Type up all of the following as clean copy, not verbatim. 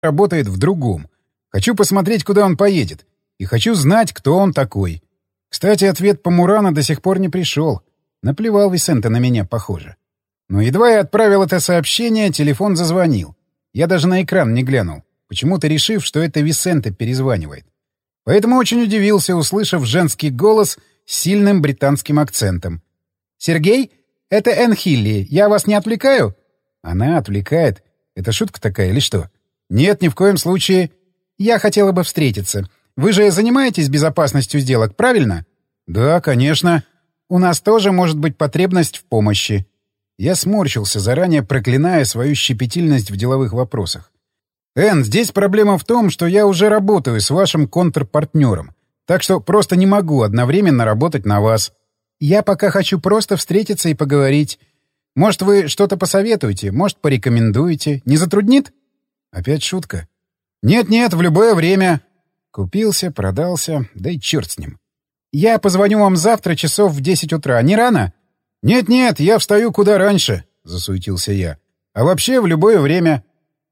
работает в другом. Хочу посмотреть, куда он поедет. И хочу знать, кто он такой. Кстати, ответ по Мурана до сих пор не пришел. Наплевал Висенте на меня, похоже. Но едва я отправил это сообщение, телефон зазвонил. Я даже на экран не глянул, почему-то решив, что это Висенте перезванивает. Поэтому очень удивился, услышав женский голос с сильным британским акцентом. «Сергей? Это Энн Хилли. Я вас не отвлекаю?» «Она отвлекает? Это шутка такая или что?» «Нет, ни в коем случае. Я хотела бы встретиться. Вы же занимаетесь безопасностью сделок, правильно?» «Да, конечно. У нас тоже может быть потребность в помощи». Я сморщился, заранее проклиная свою щепетильность в деловых вопросах. «Энн, здесь проблема в том, что я уже работаю с вашим контрпартнером, так что просто не могу одновременно работать на вас. Я пока хочу просто встретиться и поговорить. Может, вы что-то посоветуете, может, порекомендуете. Не затруднит?» Опять шутка. «Нет-нет, в любое время». Купился, продался, да и черт с ним. «Я позвоню вам завтра часов в 10 утра. Не рано?» «Нет-нет, я встаю куда раньше», — засуетился я. «А вообще в любое время».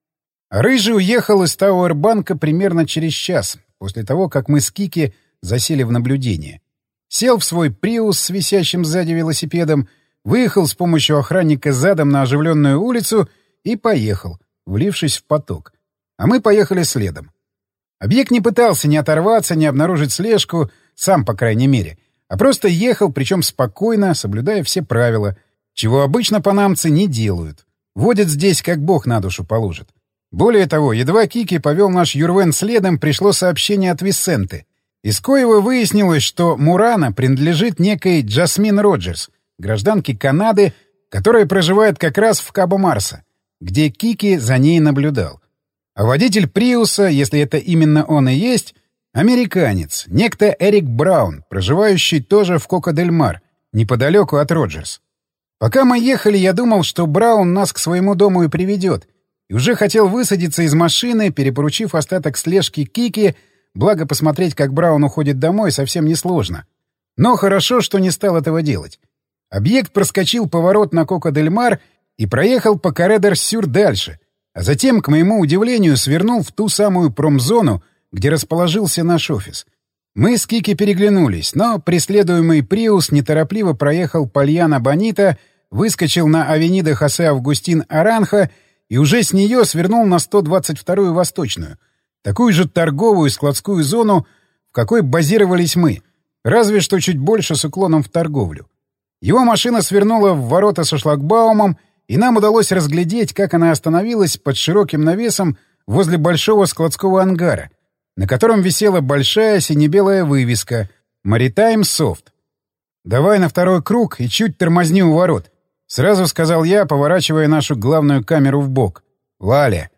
Рыжий уехал из Тауэрбанка примерно через час, после того, как мы с Кики засели в наблюдение. Сел в свой «Приус» с висящим сзади велосипедом, выехал с помощью охранника задом на оживленную улицу и поехал, влившись в поток. А мы поехали следом. Объект не пытался ни оторваться, ни обнаружить слежку, сам, по крайней мере, а просто ехал, причем спокойно, соблюдая все правила, чего обычно панамцы не делают. Водят здесь, как бог на душу положит. Более того, едва Кики повел наш Юрвен следом, пришло сообщение от Висенте, из коего выяснилось, что Мурана принадлежит некой Джасмин Роджерс, гражданке Канады, которая проживает как раз в Кабо-Марса, где Кики за ней наблюдал. А водитель Приуса, если это именно он и есть, американец, некто Эрик Браун, проживающий тоже в Кока-дель-Мар, неподалеку от Роджерс. Пока мы ехали, я думал, что Браун нас к своему дому и приведет, и уже хотел высадиться из машины, перепоручив остаток слежки Кики, благо посмотреть, как Браун уходит домой, совсем несложно. Но хорошо, что не стал этого делать. Объект проскочил поворот на Кока-дель-Мар и проехал по Каре-д'Ар-Сюр дальше, а затем, к моему удивлению, свернул в ту самую промзону, где расположился наш офис. Мы с Кики переглянулись, но преследуемый Приус неторопливо проехал по Льяно-Бонита, выскочил на авенида Хосе Августин Аранхо и уже с нее свернул на 122-ю Восточную, такую же торговую складскую зону, в какой базировались мы, разве что чуть больше с уклоном в торговлю. Его машина свернула в ворота со шлагбаумом, и нам удалось разглядеть, как она остановилась под широким навесом возле большого складского ангара, на котором висела большая сине-белая вывеска «Maritime Soft». «Давай на второй круг и чуть тормозни у ворот», — сразу сказал я, поворачивая нашу главную камеру вбок. «Валя».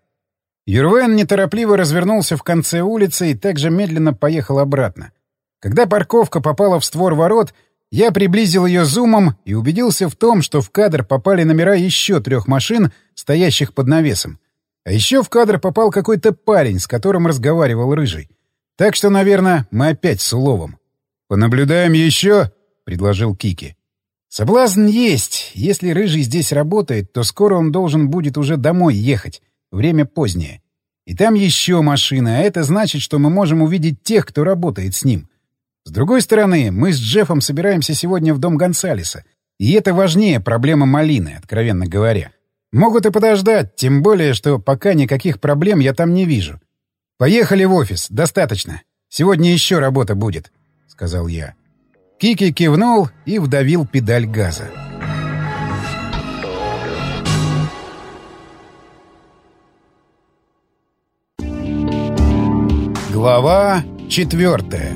Юрвен неторопливо развернулся в конце улицы и также медленно поехал обратно. Когда парковка попала в створ ворот, я приблизил ее зумом и убедился в том, что в кадр попали номера еще 3 машин, стоящих под навесом. А еще в кадр попал какой-то парень, с которым разговаривал Рыжий. Так что, наверное, мы опять с уловом. «Понаблюдаем еще?» — предложил Кики. «Соблазн есть. Если Рыжий здесь работает, то скоро он должен будет уже домой ехать. Время позднее. И там еще машины, а это значит, что мы можем увидеть тех, кто работает с ним. С другой стороны, мы с Джеффом собираемся сегодня в дом Гонсалеса. И это важнее проблемы Малины, откровенно говоря. Могут и подождать, тем более, что пока никаких проблем я там не вижу. Поехали в офис, достаточно. Сегодня еще работа будет», — сказал я. Кики кивнул и вдавил педаль газа. Глава 4.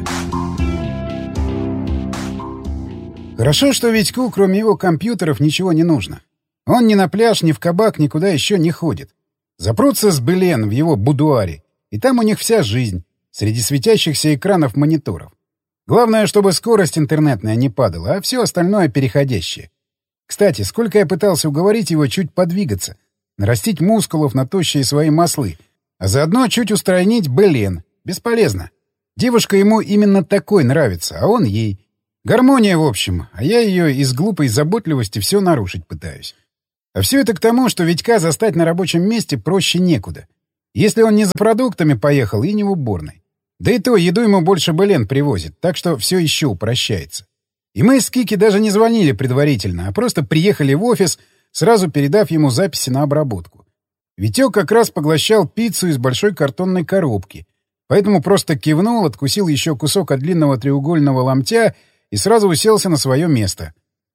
Хорошо, что Витьку, кроме его компьютеров, ничего не нужно. Он ни на пляж, ни в кабак, никуда еще не ходит. Запрутся с Белен в его будуаре, и там у них вся жизнь, среди светящихся экранов мониторов. Главное, чтобы скорость интернетная не падала, а все остальное переходящее. Кстати, сколько я пытался уговорить его чуть подвигаться, нарастить мускулов на тощие свои маслы, а заодно чуть устранить Белен. Бесполезно. Девушка ему именно такой нравится, а он ей. Гармония, в общем, а я ее из глупой заботливости все нарушить пытаюсь. А все это к тому, что Витька застать на рабочем месте проще некуда. Если он не за продуктами поехал и не в уборной. Да и то, еду ему больше Белен привозит, так что все еще упрощается. И мы с Кики даже не звонили предварительно, а просто приехали в офис, сразу передав ему записи на обработку. Витек как раз поглощал пиццу из большой картонной коробки, поэтому просто кивнул, откусил еще кусок от длинного треугольного ломтя и сразу уселся на свое место.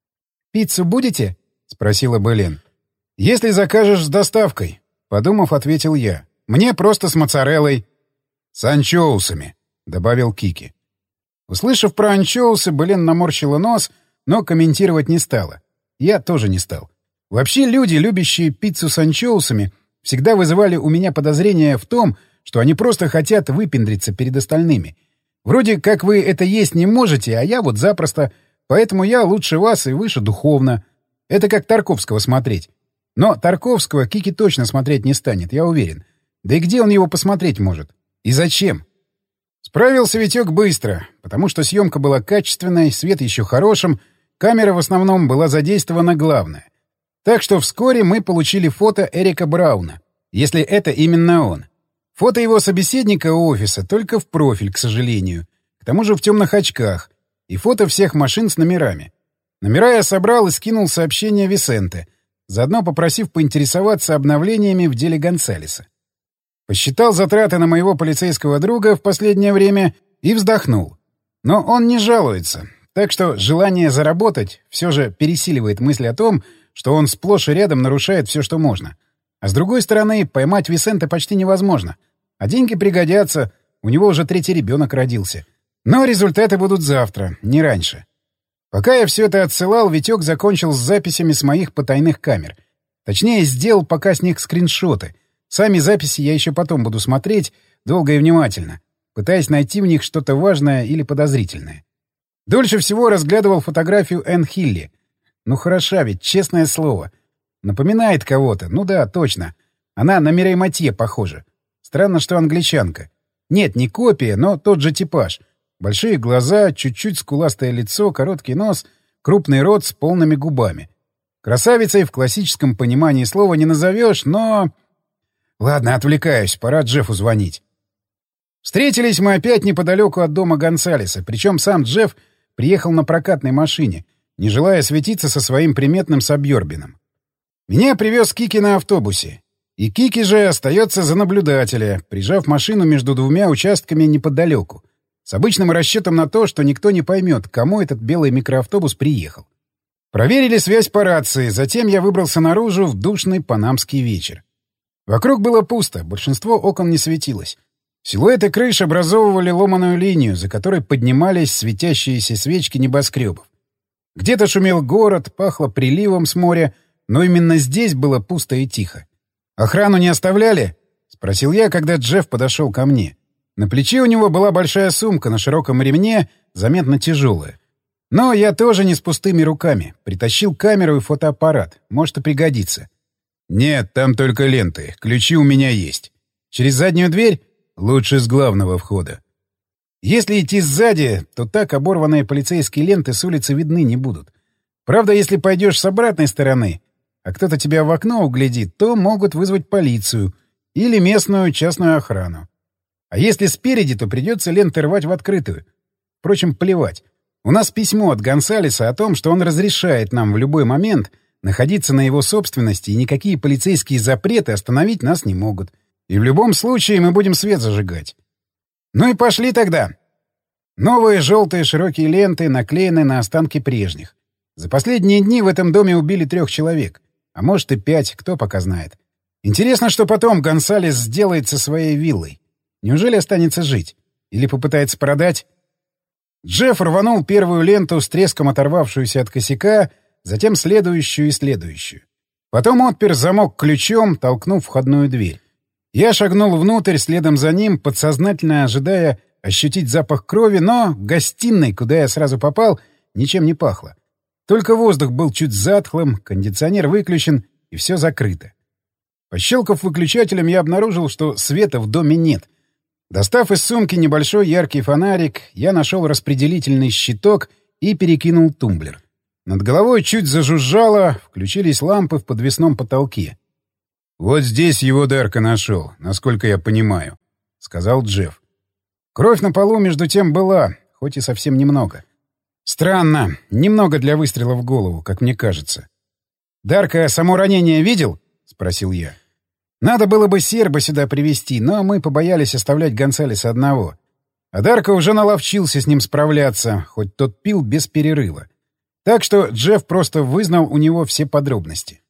«Пиццу будете?» — спросила Белен. «Если закажешь с доставкой», — подумав, ответил я. «Мне просто с моцареллой». «С анчоусами», — добавил Кики. Услышав про анчоусы, Белен наморщила нос, но комментировать не стала. Я тоже не стал. Вообще люди, любящие пиццу с анчоусами, всегда вызывали у меня подозрение в том, что они просто хотят выпендриться перед остальными. Вроде как вы это есть не можете, а я вот запросто, поэтому я лучше вас и выше духовно. Это как Тарковского смотреть. Но Тарковского Кики точно смотреть не станет, я уверен. Да и где он его посмотреть может? И зачем? Справился Витек быстро, потому что съемка была качественной, свет еще хорошим, камера в основном была задействована главная. Так что вскоре мы получили фото Эрика Брауна, если это именно он. Фото его собеседника у офиса только в профиль, к сожалению. К тому же в темных очках. И фото всех машин с номерами. Номера я собрал и скинул сообщение Висенте, заодно попросив поинтересоваться обновлениями в деле Гонсалеса. Посчитал затраты на моего полицейского друга в последнее время и вздохнул. Но он не жалуется, так что желание заработать все же пересиливает мысль о том, что он сплошь и рядом нарушает все, что можно. А с другой стороны, поймать Висенте почти невозможно. А деньги пригодятся, у него уже 3-й ребенок родился. Но результаты будут завтра, не раньше. Пока я все это отсылал, Витек закончил с записями с моих потайных камер. Точнее, сделал пока с них скриншоты. Сами записи я еще потом буду смотреть долго и внимательно, пытаясь найти в них что-то важное или подозрительное. Дольше всего разглядывал фотографию Энн Хилли. Ну хороша ведь, честное слово. Напоминает кого-то. Ну да, точно. Она на Мирей Матье похожа. Странно, что англичанка. Нет, не копия, но тот же типаж. Большие глаза, чуть-чуть скуластое лицо, короткий нос, крупный рот с полными губами. Красавицей в классическом понимании слова не назовешь, но... Ладно, отвлекаюсь, пора Джеффу звонить. Встретились мы опять неподалеку от дома Гонсалеса, причем сам Джефф приехал на прокатной машине, не желая светиться со своим приметным Сабьербином. Меня привез Кики на автобусе. И Кики же остается за наблюдателя, прижав машину между двумя участками неподалеку, с обычным расчетом на то, что никто не поймет, к кому этот белый микроавтобус приехал. Проверили связь по рации, затем я выбрался наружу в душный панамский вечер. Вокруг было пусто, большинство окон не светилось. Силуэты крыш образовывали ломаную линию, за которой поднимались светящиеся свечки небоскребов. Где-то шумел город, пахло приливом с моря, но именно здесь было пусто и тихо. «Охрану не оставляли?» — спросил я, когда Джефф подошел ко мне. На плече у него была большая сумка на широком ремне, заметно тяжелая. Но я тоже не с пустыми руками. Притащил камеру и фотоаппарат. Может и пригодится. «Нет, там только ленты. Ключи у меня есть. Через заднюю дверь? Лучше с главного входа». Если идти сзади, то так оборванные полицейские ленты с улицы видны не будут. Правда, если пойдешь с обратной стороны, а кто-то тебя в окно углядит, то могут вызвать полицию или местную частную охрану. А если спереди, то придется ленты рвать в открытую. Впрочем, плевать. У нас письмо от Гонсалеса о том, что он разрешает нам в любой момент находиться на его собственности, и никакие полицейские запреты остановить нас не могут. И в любом случае мы будем свет зажигать. Ну и пошли тогда. Новые желтые широкие ленты наклеены на останки прежних. За последние дни в этом доме убили 3 человек. А может и 5, кто пока знает. Интересно, что потом Гонсалес сделает со своей виллой. Неужели останется жить? Или попытается продать? Джефф рванул первую ленту, с треском оторвавшуюся от косяка, затем следующую и следующую. Потом отпер замок ключом, толкнув входную дверь. Я шагнул внутрь, следом за ним, подсознательно ожидая ощутить запах крови, но в гостиной, куда я сразу попал, ничем не пахло. Только воздух был чуть затхлым, кондиционер выключен, и все закрыто. Пощелкав выключателем, я обнаружил, что света в доме нет. Достав из сумки небольшой яркий фонарик, я нашел распределительный щиток и перекинул тумблер. Над головой чуть зажужжало, включились лампы в подвесном потолке. «Вот здесь его Дарка нашел, насколько я понимаю», — сказал Джефф. Кровь на полу между тем была, хоть и совсем немного. Странно, немного для выстрела в голову, как мне кажется. «Дарка само ранение видел?» — спросил я. «Надо было бы серба сюда привезти, но мы побоялись оставлять Гонсалеса одного. А Дарка уже наловчился с ним справляться, хоть тот пил без перерыва. Так что Джефф просто вызнал у него все подробности.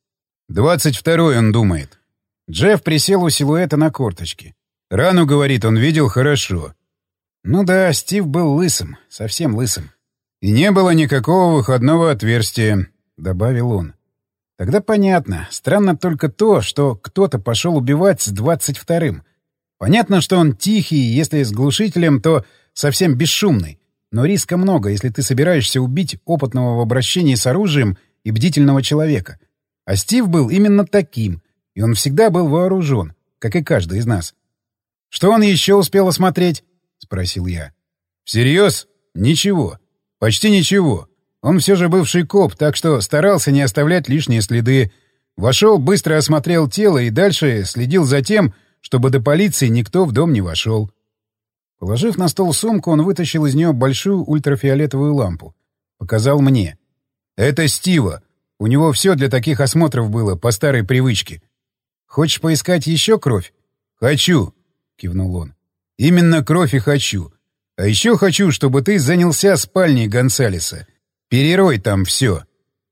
22-й, он думает». Джефф присел у силуэта на корточки. «Рану, говорит, он видел хорошо». Ну да, Стив был лысым, совсем лысым. «И не было никакого выходного отверстия», — добавил он. Тогда понятно. Странно только то, что кто-то пошел убивать с 22-м. Понятно, что он тихий, если с глушителем, то совсем бесшумный. Но риска много, если ты собираешься убить опытного в обращении с оружием и бдительного человека. А Стив был именно таким, и он всегда был вооружен, как и каждый из нас. «Что он еще успел осмотреть?» — спросил я. «Всерьез? Ничего. Почти ничего. Он все же бывший коп, так что старался не оставлять лишние следы. Вошел, быстро осмотрел тело и дальше следил за тем, чтобы до полиции никто в дом не вошел». Положив на стол сумку, он вытащил из нее большую ультрафиолетовую лампу. Показал мне. «Это Стива. У него все для таких осмотров было, по старой привычке». «Хочешь поискать еще кровь?» «Хочу», — кивнул он. «Именно кровь и хочу. А еще хочу, чтобы ты занялся спальней Гонсалеса. Перерой там все».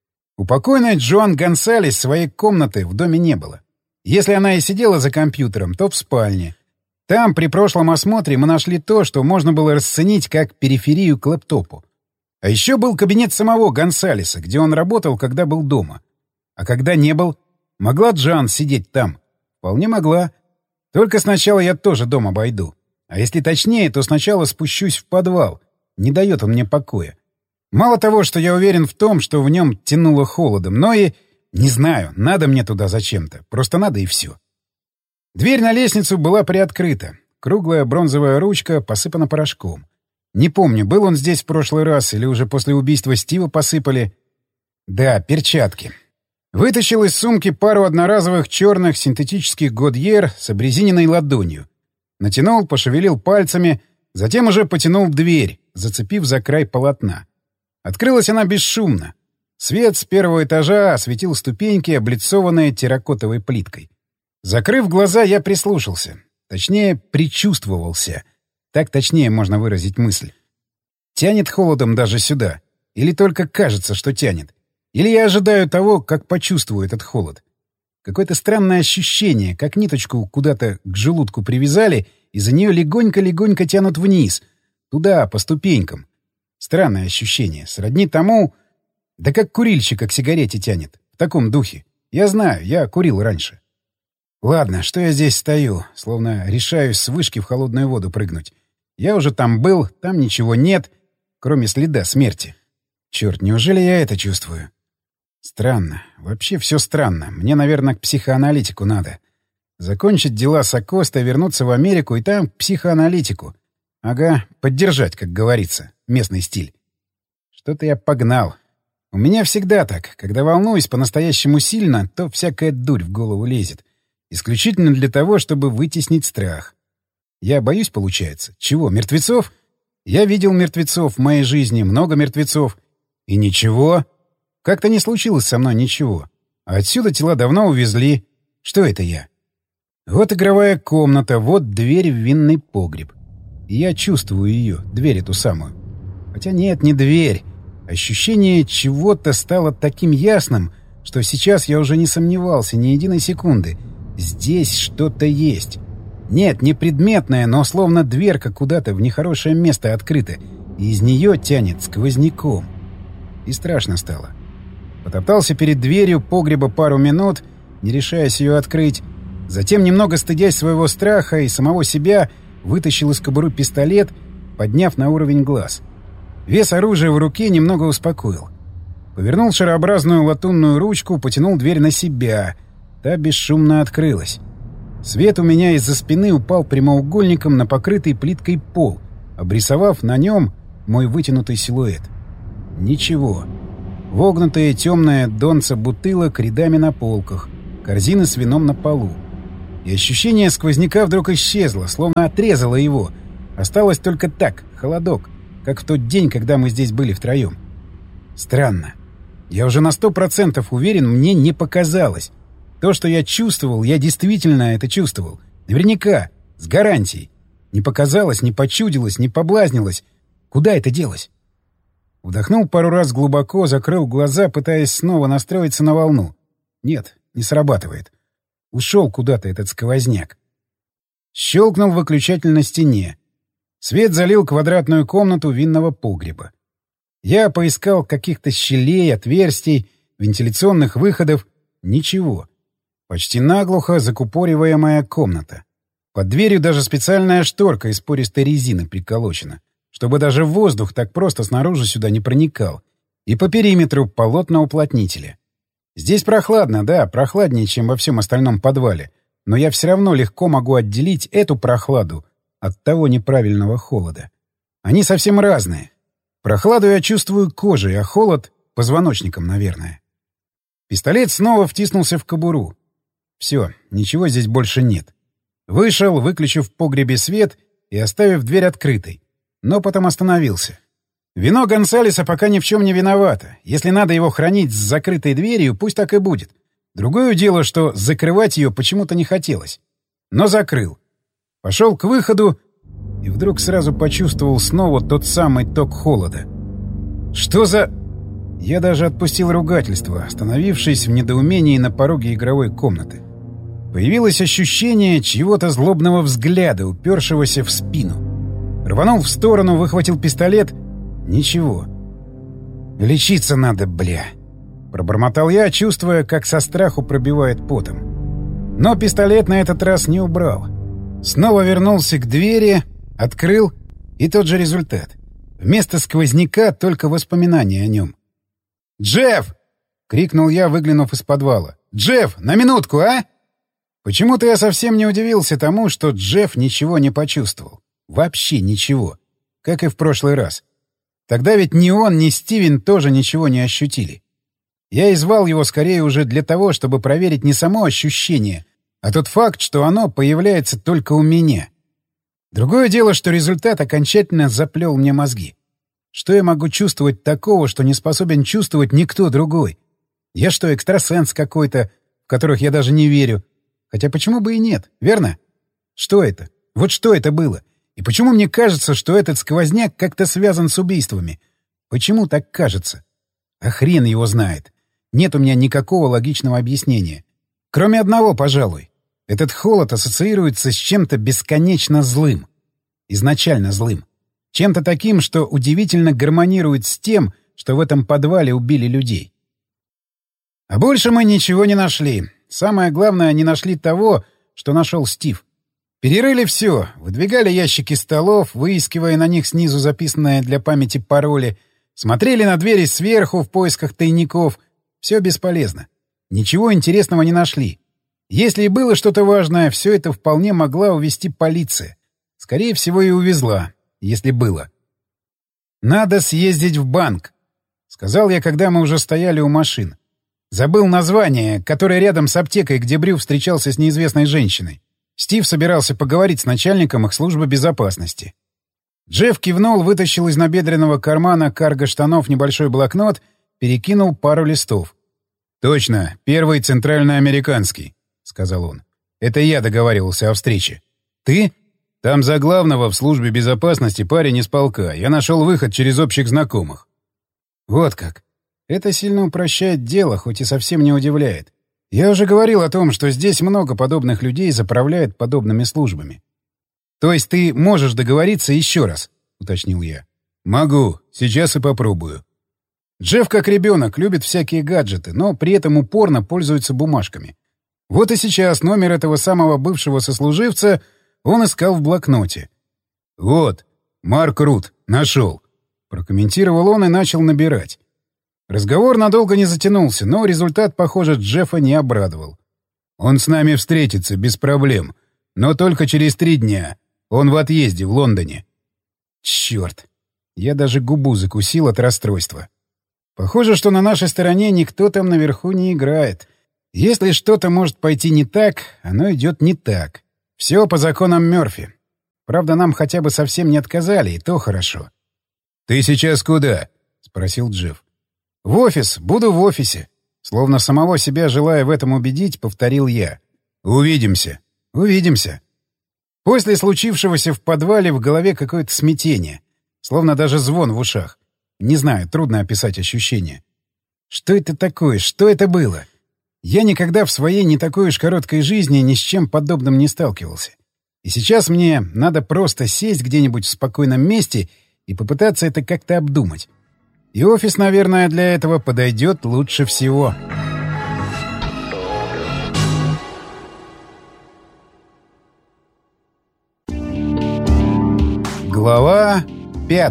У покойной Джоан Гонсалес своей комнаты в доме не было. Если она и сидела за компьютером, то в спальне. Там при прошлом осмотре мы нашли то, что можно было расценить как периферию к лэптопу. А еще был кабинет самого Гонсалеса, где он работал, когда был дома. А когда не был, могла Джоан сидеть там? Вполне могла. Только сначала я тоже дом обойду. А если точнее, то сначала спущусь в подвал. Не дает он мне покоя. Мало того, что я уверен в том, что в нем тянуло холодом, но и... Не знаю, надо мне туда зачем-то. Просто надо и все. Дверь на лестницу была приоткрыта. Круглая бронзовая ручка посыпана порошком. Не помню, был он здесь в прошлый раз или уже после убийства Стива посыпали. Да, перчатки. Вытащил из сумки пару одноразовых черных синтетических Годьер с обрезиненной ладонью. Натянул, пошевелил пальцами, затем уже потянул дверь, зацепив за край полотна. Открылась она бесшумно. Свет с первого этажа осветил ступеньки, облицованные терракотовой плиткой. Закрыв глаза, я прислушался. Точнее, предчувствовался. Так точнее можно выразить мысль. Тянет холодом даже сюда. Или только кажется, что тянет. Или я ожидаю того, как почувствую этот холод. Какое-то странное ощущение, как ниточку куда-то к желудку привязали, и за нее легонько-легонько тянут вниз. Туда, по ступенькам. Странное ощущение. Сродни тому... Да как курильщика к сигарете тянет. В таком духе. Я знаю, я курил раньше. Ладно, что я здесь стою, словно решаюсь с вышки в холодную воду прыгнуть. Я уже там был, там ничего нет, кроме следа смерти. Черт, неужели я это чувствую? Странно. Вообще все странно. Мне, наверное, к психоаналитику надо. Закончить дела с Акоста, вернуться в Америку и там к психоаналитику. Ага, поддержать, как говорится. Местный стиль. Что-то я погнал. У меня всегда так. Когда волнуюсь по-настоящему сильно, то всякая дурь в голову лезет. Исключительно для того, чтобы вытеснить страх. Я боюсь, получается. Чего, мертвецов? Я видел мертвецов в моей жизни, много мертвецов. И ничего. Как-то не случилось со мной ничего. А отсюда тела давно увезли. Что это я? Вот игровая комната, вот дверь в винный погреб. И я чувствую ее, дверь эту самую. Хотя нет, не дверь. Ощущение чего-то стало таким ясным, что сейчас я уже не сомневался ни единой секунды. Здесь что-то есть. Нет, не предметное, но словно дверка куда-то в нехорошее место открыта, и из нее тянет сквозняком. И страшно стало. Потоптался перед дверью погреба пару минут, не решаясь ее открыть. Затем, немного стыдясь своего страха и самого себя, вытащил из кобуры пистолет, подняв на уровень глаз. Вес оружия в руке немного успокоил. Повернул шарообразную латунную ручку, потянул дверь на себя. Та бесшумно открылась. Свет у меня из-за спины упал прямоугольником на покрытый плиткой пол, обрисовав на нем мой вытянутый силуэт. Ничего. Вогнутые темные донца бутылок рядами на полках. корзины с вином на полу. И ощущение сквозняка вдруг исчезло, словно отрезало его. Осталось только так, холодок, как в тот день, когда мы здесь были втроем. Странно. Я уже на 100% уверен, мне не показалось. То, что я чувствовал, я действительно это чувствовал. Наверняка, с гарантией. Не показалось, не почудилось, не поблазнилось. Куда это делось? Вдохнул пару раз глубоко, закрыл глаза, пытаясь снова настроиться на волну. Нет, не срабатывает. Ушел куда-то этот сквозняк. Щелкнул выключатель на стене. Свет залил квадратную комнату винного погреба. Я поискал каких-то щелей, отверстий, вентиляционных выходов. Ничего. Почти наглухо закупориваемая комната. Под дверью даже специальная шторка из пористой резины приколочена, чтобы даже воздух так просто снаружи сюда не проникал. И по периметру полотна уплотнителя. Здесь прохладно, да, прохладнее, чем во всем остальном подвале. Но я все равно легко могу отделить эту прохладу от того неправильного холода. Они совсем разные. Прохладу я чувствую кожей, а холод — позвоночником, наверное. Пистолет снова втиснулся в кобуру. Все, ничего здесь больше нет. Вышел, выключив в погребе свет и оставив дверь открытой. Но потом остановился. Вино Гонсалеса пока ни в чем не виновато. Если надо его хранить с закрытой дверью, пусть так и будет. Другое дело, что закрывать ее почему-то не хотелось. Но закрыл. Пошел к выходу и вдруг сразу почувствовал снова тот самый ток холода. Что за... Я даже отпустил ругательство, остановившись в недоумении на пороге игровой комнаты. Появилось ощущение чьего-то злобного взгляда, упершегося в спину. Рванул в сторону, выхватил пистолет. Ничего. «Лечиться надо, бля!» Пробормотал я, чувствуя, как со страху пробивает потом. Но пистолет на этот раз не убрал. Снова вернулся к двери, открыл, и тот же результат. Вместо сквозняка только воспоминания о нем. «Джефф!» — крикнул я, выглянув из подвала. «Джефф, на минутку, а?» Почему-то я совсем не удивился тому, что Джефф ничего не почувствовал. Вообще ничего. Как и в прошлый раз. Тогда ведь ни он, ни Стивен тоже ничего не ощутили. Я и звал его скорее уже для того, чтобы проверить не само ощущение, а тот факт, что оно появляется только у меня. Другое дело, что результат окончательно заплел мне мозги. Что я могу чувствовать такого, что не способен чувствовать никто другой? Я что, экстрасенс какой-то, в которых я даже не верю? Хотя почему бы и нет, верно? Что это? Вот что это было? И почему мне кажется, что этот сквозняк как-то связан с убийствами? Почему так кажется? А хрен его знает. Нет у меня никакого логичного объяснения. Кроме одного, пожалуй. Этот холод ассоциируется с чем-то бесконечно злым. Изначально злым. Чем-то таким, что удивительно гармонирует с тем, что в этом подвале убили людей. А больше мы ничего не нашли. Самое главное, не нашли того, что нашел Стив. Перерыли все, выдвигали ящики столов, выискивая на них снизу записанные для памяти пароли, смотрели на двери сверху в поисках тайников. Все бесполезно. Ничего интересного не нашли. Если и было что-то важное, все это вполне могла увезти полиция. Скорее всего, и увезла, если было. «Надо съездить в банк», — сказал я, когда мы уже стояли у машин. Забыл название, которое рядом с аптекой, где Брю встречался с неизвестной женщиной. Стив собирался поговорить с начальником их службы безопасности. Джефф кивнул, вытащил из набедренного кармана карго-штанов небольшой блокнот, перекинул пару листов. «Точно, первый центральноамериканский», — сказал он. «Это я договаривался о встрече. Ты? Там за главного в службе безопасности парень из полка. Я нашел выход через общих знакомых». Вот как. Это сильно упрощает дело, хоть и совсем не удивляет. Я уже говорил о том, что здесь много подобных людей заправляют подобными службами. «То есть ты можешь договориться еще раз?» — уточнил я. «Могу. Сейчас и попробую». Джефф, как ребенок, любит всякие гаджеты, но при этом упорно пользуется бумажками. Вот и сейчас номер этого самого бывшего сослуживца он искал в блокноте. «Вот, Марк Рут, нашел», — прокомментировал он и начал набирать. Разговор надолго не затянулся, но результат, похоже, Джеффа не обрадовал. «Он с нами встретится, без проблем. Но только через 3 дня. Он в отъезде в Лондоне». Черт! Я даже губу закусил от расстройства. Похоже, что на нашей стороне никто там наверху не играет. Если что-то может пойти не так, оно идет не так. Все по законам Мёрфи. Правда, нам хотя бы совсем не отказали, и то хорошо. «Ты сейчас куда?» — спросил Джефф. «В офис. Буду в офисе». Словно самого себя желая в этом убедить, повторил я. «Увидимся». «Увидимся». После случившегося в подвале в голове какое-то смятение. Словно даже звон в ушах. Не знаю, трудно описать ощущение. Что это такое? Что это было? Я никогда в своей не такой уж короткой жизни ни с чем подобным не сталкивался. И сейчас мне надо просто сесть где-нибудь в спокойном месте и попытаться это как-то обдумать. И офис, наверное, для этого подойдет лучше всего. Глава 5.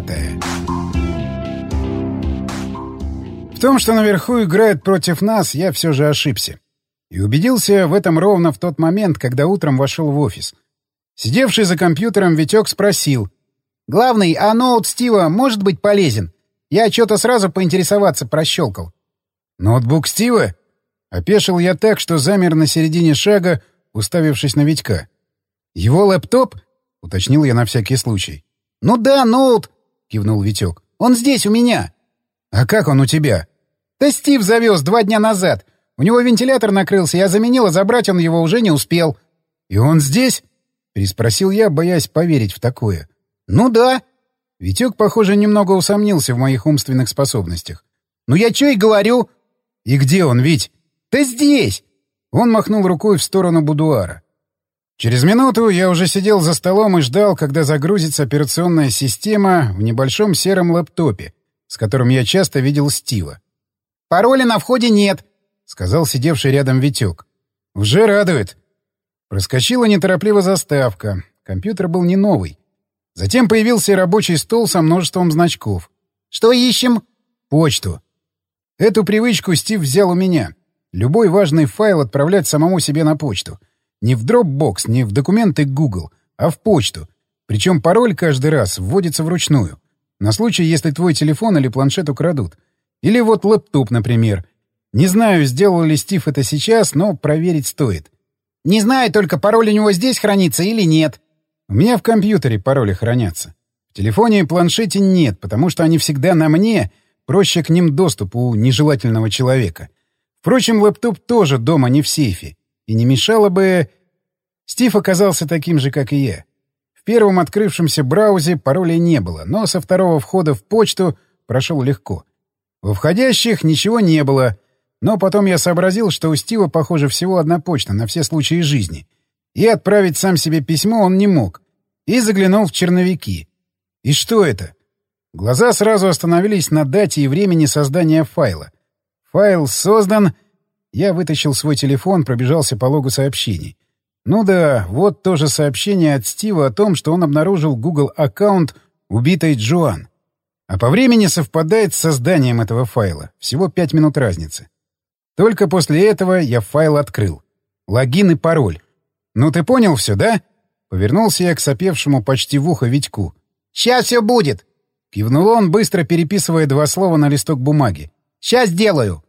В том, что наверху играют против нас, я все же ошибся. И убедился в этом ровно в тот момент, когда утром вошел в офис. Сидевший за компьютером Витек спросил. «Главный, а ноут Стива может быть полезен? Я что-то сразу поинтересоваться прощелкал». «Ноутбук Стива?» Опешил я так, что замер на середине шага, уставившись на Витька. «Его лэптоп?» — уточнил я на всякий случай. «Ну да, ноут», — кивнул Витек. «Он здесь, у меня». «А как он у тебя?» «Да Стив завез 2 дня назад. У него вентилятор накрылся, я заменил, а забрать он его уже не успел». «И он здесь?» — переспросил я, боясь поверить в такое. «Ну да». Витек, похоже, немного усомнился в моих умственных способностях. «Ну я чё и говорю». «И где он, Вить?» «Да здесь!» Он махнул рукой в сторону будуара. Через минуту я уже сидел за столом и ждал, когда загрузится операционная система в небольшом сером лэптопе, с которым я часто видел Стива. «Пароля на входе нет», — сказал сидевший рядом Витек. «Уже радует». Проскочила неторопливо заставка. Компьютер был не новый. Затем появился рабочий стол со множеством значков. «Что ищем?» «Почту». Эту привычку Стив взял у меня. Любой важный файл отправлять самому себе на почту. Не в Dropbox, не в документы Google, а в почту. Причем пароль каждый раз вводится вручную. На случай, если твой телефон или планшет украдут. Или вот лэптоп, например. Не знаю, сделал ли Стив это сейчас, но проверить стоит. «Не знаю, только пароль у него здесь хранится или нет». «У меня в компьютере пароли хранятся. В телефоне и планшете нет, потому что они всегда на мне, проще к ним доступ у нежелательного человека. Впрочем, лэптоп тоже дома не в сейфе. И не мешало бы...» Стив оказался таким же, как и я. В первом открывшемся браузе паролей не было, но со второго входа в почту прошел легко. Во входящих ничего не было, но потом я сообразил, что у Стива, похоже, всего одна почта на все случаи жизни. И отправить сам себе письмо он не мог. И заглянул в черновики. И что это? Глаза сразу остановились на дате и времени создания файла. Файл создан... Я вытащил свой телефон, пробежался по логу сообщений. Ну да, вот то же сообщение от Стива о том, что он обнаружил Google-аккаунт убитой Джоан. А по времени совпадает с созданием этого файла. Всего 5 минут разницы. Только после этого я файл открыл. Логин и пароль. «Ну ты понял все, да?» Повернулся я к сопевшему почти в ухо Витьку. «Сейчас все будет!» Кивнул он, быстро переписывая 2 слова на листок бумаги. «Сейчас делаю!»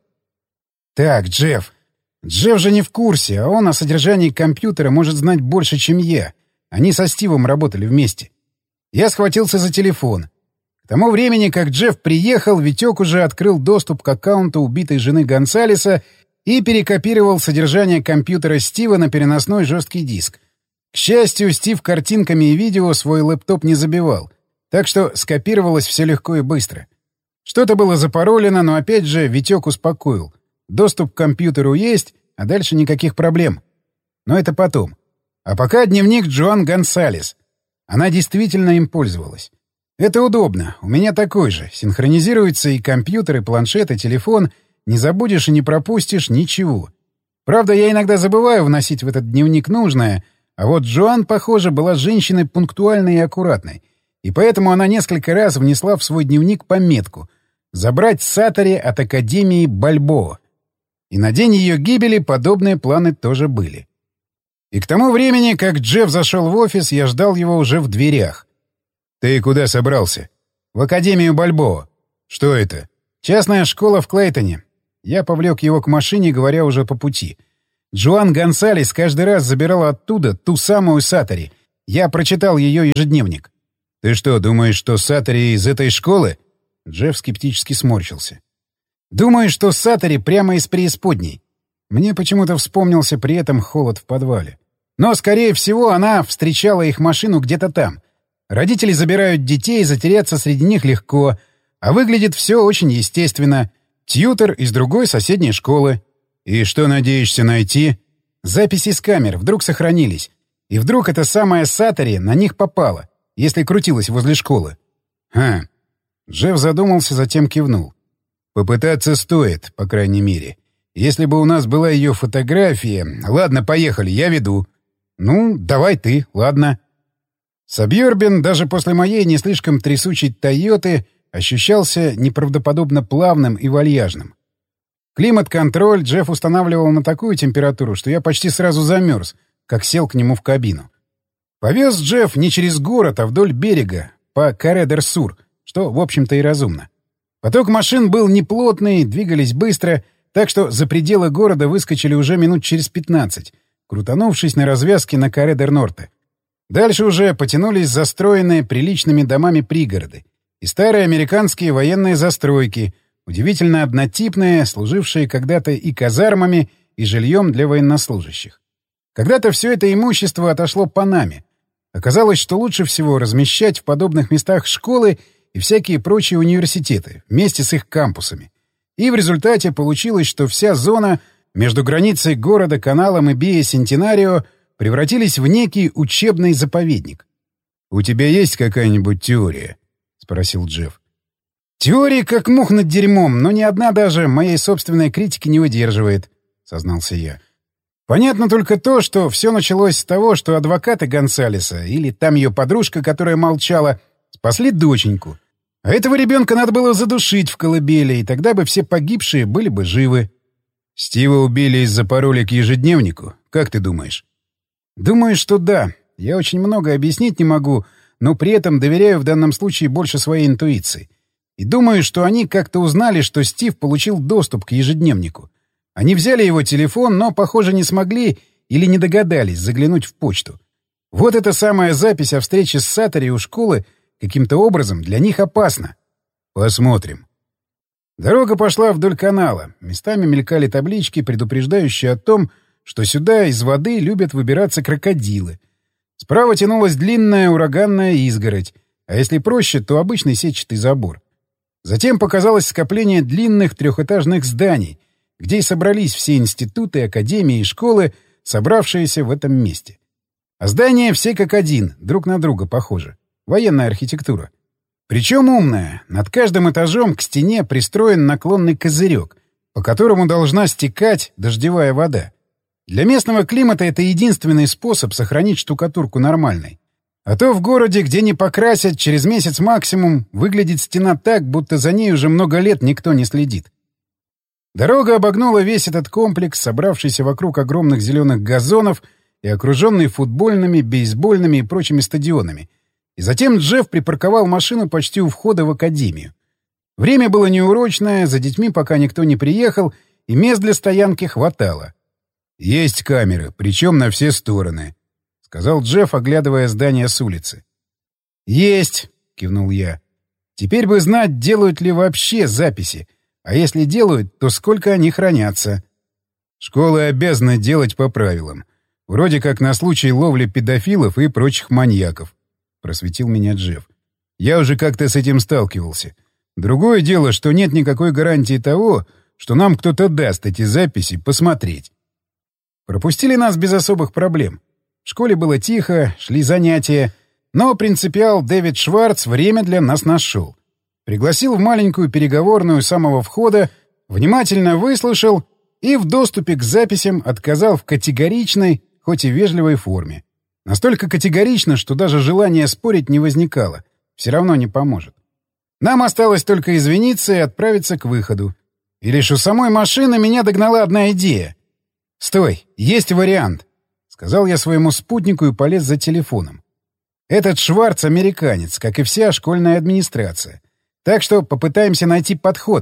«Так, Джефф. Джефф же не в курсе, а он о содержании компьютера может знать больше, чем я. Они со Стивом работали вместе». Я схватился за телефон. К тому времени, как Джефф приехал, Витек уже открыл доступ к аккаунту убитой жены Гонсалеса и перекопировал содержание компьютера Стива на переносной жесткий диск. К счастью, Стив картинками и видео свой лэптоп не забивал, так что скопировалось все легко и быстро. Что-то было запаролено, но опять же Витек успокоил. Доступ к компьютеру есть, а дальше никаких проблем. Но это потом. А пока дневник Джоан Гонсалес. Она действительно им пользовалась. Это удобно. У меня такой же. Синхронизируется и компьютер, и планшет, и телефон. Не забудешь и не пропустишь ничего. Правда, я иногда забываю вносить в этот дневник нужное, а вот Джоан, похоже, была женщиной пунктуальной и аккуратной. И поэтому она несколько раз внесла в свой дневник пометку «Забрать Сатори от Академии Бальбоа». И на день ее гибели подобные планы тоже были. И к тому времени, как Джефф зашел в офис, я ждал его уже в дверях. «Ты куда собрался?» «В Академию Бальбоа». «Что это?» «Частная школа в Клейтоне. Я повлек его к машине, говоря уже по пути. Джоан Гонсалес каждый раз забирала оттуда ту самую Сатори. Я прочитал ее ежедневник. «Ты что, думаешь, что Сатори из этой школы?» Джефф скептически сморщился. «Думаю, что Сатори прямо из преисподней». Мне почему-то вспомнился при этом холод в подвале. Но, скорее всего, она встречала их машину где-то там. Родители забирают детей, затеряться среди них легко. А выглядит все очень естественно. Тьютор из другой соседней школы. И что надеешься найти? Записи с камер вдруг сохранились. И вдруг эта самая Сатори на них попала, если крутилась возле школы. Ха. Джефф задумался, затем кивнул. Попытаться стоит, по крайней мере. Если бы у нас была ее фотография... Ладно, поехали, я веду. Ну, давай ты, ладно. Сабьербин даже после моей не слишком трясучей «Тойоты» ощущался неправдоподобно плавным и вальяжным. Климат-контроль Джефф устанавливал на такую температуру, что я почти сразу замерз, как сел к нему в кабину. Повез Джефф не через город, а вдоль берега, по Каре-дер-Сур, что, в общем-то, и разумно. Поток машин был неплотный, двигались быстро, так что за пределы города выскочили уже минут через 15, крутанувшись на развязке на Каре-дер-Норте. Дальше уже потянулись застроенные приличными домами пригороды и старые американские военные застройки, удивительно однотипные, служившие когда-то и казармами, и жильем для военнослужащих. Когда-то все это имущество отошло Панаме. Оказалось, что лучше всего размещать в подобных местах школы и всякие прочие университеты вместе с их кампусами. И в результате получилось, что вся зона между границей города, каналом и Биа-Сентенарио превратились в некий учебный заповедник. «У тебя есть какая-нибудь теория?» — спросил Джефф. «Теории как мух над дерьмом, но ни одна даже моей собственной критики не выдерживает», — сознался я. «Понятно только то, что все началось с того, что адвокаты Гонсалеса, или там ее подружка, которая молчала, спасли доченьку. А этого ребенка надо было задушить в колыбели, и тогда бы все погибшие были бы живы». «Стива убили из-за пароля к ежедневнику? Как ты думаешь?» «Думаю, что да. Я очень много объяснить не могу, но при этом доверяю в данном случае больше своей интуиции. И думаю, что они как-то узнали, что Стив получил доступ к ежедневнику. Они взяли его телефон, но, похоже, не смогли или не догадались заглянуть в почту. Вот эта самая запись о встрече с Сатори у школы каким-то образом для них опасна. Посмотрим». Дорога пошла вдоль канала. Местами мелькали таблички, предупреждающие о том, что сюда из воды любят выбираться крокодилы. Справа тянулась длинная ураганная изгородь, а если проще, то обычный сетчатый забор. Затем показалось скопление длинных трехэтажных зданий, где и собрались все институты, академии и школы, собравшиеся в этом месте. А здания все как один, друг на друга похожи. Военная архитектура. Причем умная. Над каждым этажом к стене пристроен наклонный козырек, по которому должна стекать дождевая вода. Для местного климата это единственный способ сохранить штукатурку нормальной. А то в городе, где не покрасят, через месяц максимум выглядит стена так, будто за ней уже много лет никто не следит. Дорога обогнула весь этот комплекс, собравшийся вокруг огромных зеленых газонов и окруженный футбольными, бейсбольными и прочими стадионами. И затем Джефф припарковал машину почти у входа в академию. Время было неурочное, за детьми пока никто не приехал, и мест для стоянки хватало. «Есть камеры, причем на все стороны», — сказал Джефф, оглядывая здание с улицы. «Есть», — кивнул я. «Теперь бы знать, делают ли вообще записи, а если делают, то сколько они хранятся». «Школы обязаны делать по правилам. Вроде как на случай ловли педофилов и прочих маньяков», — просветил меня Джефф. «Я уже как-то с этим сталкивался. Другое дело, что нет никакой гарантии того, что нам кто-то даст эти записи посмотреть». Пропустили нас без особых проблем. В школе было тихо, шли занятия, но принципиал Дэвид Шварц время для нас нашел. Пригласил в маленькую переговорную самого входа, внимательно выслушал и в доступе к записям отказал в категоричной, хоть и вежливой форме. Настолько категорично, что даже желания спорить не возникало. Все равно не поможет. Нам осталось только извиниться и отправиться к выходу. И лишь у самой машины меня догнала одна идея. «Стой, есть вариант», — сказал я своему спутнику и полез за телефоном. «Этот Шварц — американец, как и вся школьная администрация. Так что попытаемся найти подход.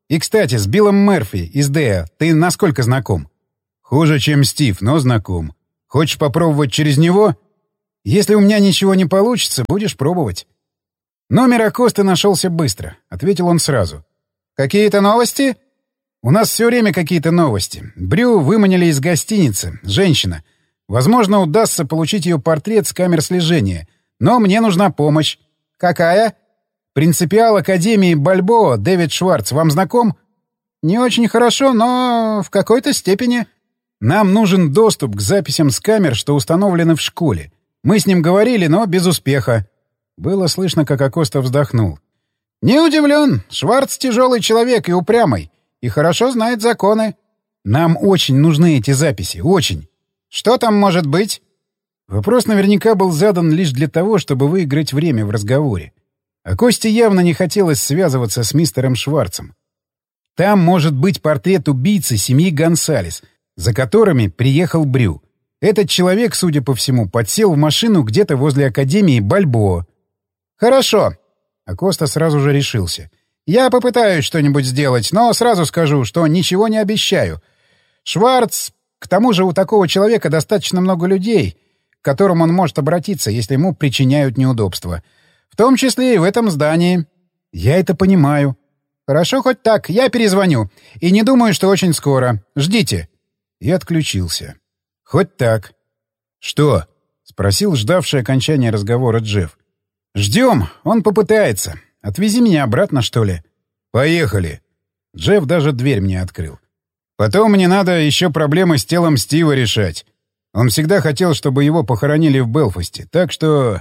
И, кстати, с Биллом Мерфи из Дэа ты насколько знаком? Хуже, чем Стив, но знаком. Хочешь попробовать через него? Если у меня ничего не получится, будешь пробовать. Номер Акосты нашелся быстро. Ответил он сразу. Какие-то новости? У нас все время какие-то новости. Брю выманили из гостиницы. Женщина. Возможно, удастся получить ее портрет с камер слежения. Но мне нужна помощь. Какая? Принципиал Академии Бальбоа Дэвид Шварц. Вам знаком? Не очень хорошо, но в какой-то степени. Нам нужен доступ к записям с камер, что установлены в школе. Мы с ним говорили, но без успеха. Было слышно, как Акоста вздохнул. Не удивлен. Шварц тяжелый человек и упрямый. И хорошо знает законы. Нам очень нужны эти записи. Очень. Что там может быть? Вопрос наверняка был задан лишь для того, чтобы выиграть время в разговоре. А Косте явно не хотелось связываться с мистером Шварцем. Там может быть портрет убийцы семьи Гонсалес, за которыми приехал Брю. Этот человек, судя по всему, подсел в машину где-то возле Академии Бальбоа. «Хорошо». Акоста сразу же решился. «Я попытаюсь что-нибудь сделать, но сразу скажу, что ничего не обещаю. Шварц... К тому же у такого человека достаточно много людей, к которым он может обратиться, если ему причиняют неудобства. В том числе и в этом здании. Я это понимаю. Хорошо хоть так, я перезвоню. И не думаю, что очень скоро. Ждите». И отключился. «Хоть так». «Что?» — спросил ждавший окончания разговора Джефф. «Ждем. Он попытается. Отвези меня обратно, что ли?» «Поехали». Джефф даже дверь мне открыл. «Потом мне надо еще проблемы с телом Стива решать. Он всегда хотел, чтобы его похоронили в Белфасте, так что...»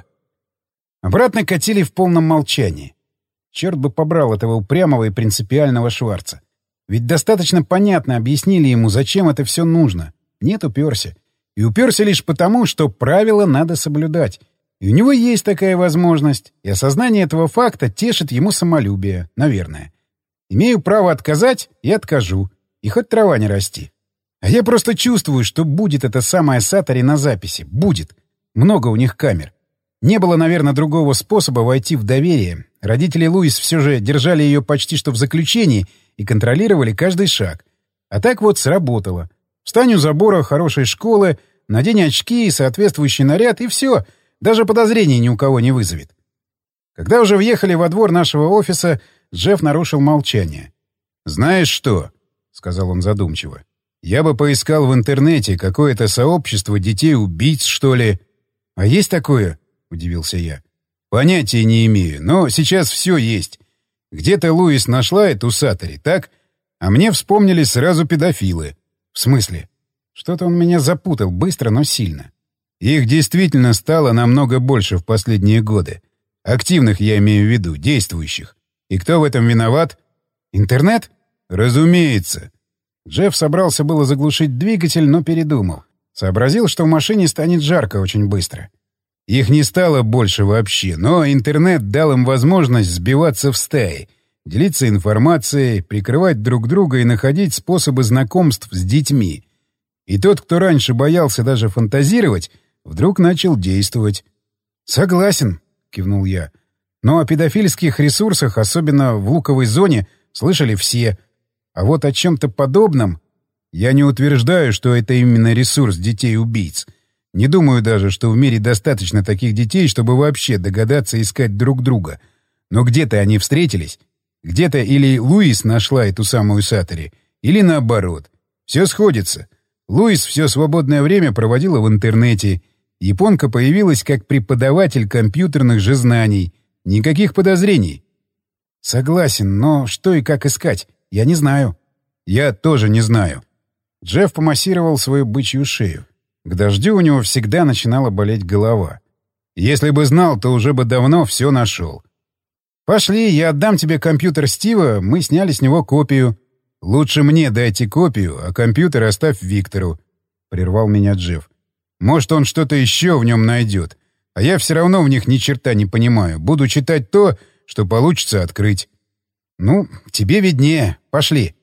Обратно катили в полном молчании. Черт бы побрал этого упрямого и принципиального Шварца. Ведь достаточно понятно объяснили ему, зачем это все нужно. Нет, уперся. И уперся лишь потому, что правила надо соблюдать. И у него есть такая возможность, и осознание этого факта тешит ему самолюбие, наверное. Имею право отказать — и откажу. И хоть трава не расти. А я просто чувствую, что будет эта самая Сатори на записи. Будет. Много у них камер. Не было, наверное, другого способа войти в доверие. Родители Луис все же держали ее почти что в заключении и контролировали каждый шаг. А так вот сработало. Встань у забора хорошей школы, надень очки и соответствующий наряд, и все. Даже подозрений ни у кого не вызовет. Когда уже въехали во двор нашего офиса, Джефф нарушил молчание. «Знаешь что?» — сказал он задумчиво. «Я бы поискал в интернете какое-то сообщество детей-убийц, что ли». «А есть такое?» — удивился я. «Понятия не имею, но сейчас все есть. Где-то Луис нашла эту Сатори, так? А мне вспомнились сразу педофилы». «В смысле?» Что-то он меня запутал быстро, но сильно. Их действительно стало намного больше в последние годы. Активных, я имею в виду, действующих. И кто в этом виноват? Интернет? Разумеется. Джефф собрался было заглушить двигатель, но передумал. Сообразил, что в машине станет жарко очень быстро. Их не стало больше вообще, но интернет дал им возможность сбиваться в стаи, делиться информацией, прикрывать друг друга и находить способы знакомств с детьми. И тот, кто раньше боялся даже фантазировать, вдруг начал действовать. «Согласен», — кивнул я. «Но о педофильских ресурсах, особенно в луковой зоне, слышали все. А вот о чем-то подобном... Я не утверждаю, что это именно ресурс детей-убийц. Не думаю даже, что в мире достаточно таких детей, чтобы вообще догадаться искать друг друга. Но где-то они встретились. Где-то или Луис нашла эту самую Сатори, или наоборот. Все сходится. Луис все свободное время проводила в интернете. Японка появилась как преподаватель компьютерных же знаний. Никаких подозрений. Согласен, но что и как искать? Я не знаю. Я тоже не знаю. Джефф помассировал свою бычью шею. К дождю у него всегда начинала болеть голова. Если бы знал, то уже бы давно все нашел. «Пошли, я отдам тебе компьютер Стива, мы сняли с него копию». «Лучше мне дайте копию, а компьютер оставь Виктору», — прервал меня Джефф. «Может, он что-то еще в нем найдет. А я все равно в них ни черта не понимаю. Буду читать то, что получится открыть». «Ну, тебе виднее. Пошли».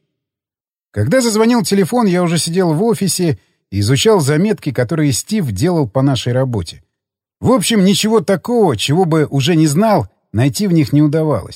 Когда зазвонил телефон, я уже сидел в офисе и изучал заметки, которые Стив делал по нашей работе. В общем, ничего такого, чего бы уже не знал, найти в них не удавалось.